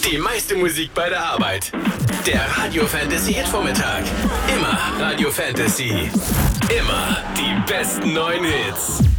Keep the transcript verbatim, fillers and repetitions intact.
Die meiste Musik bei der Arbeit. Der Radio Fantasy Hit Vormittag. Immer Radio Fantasy. Immer die besten neuen Hits.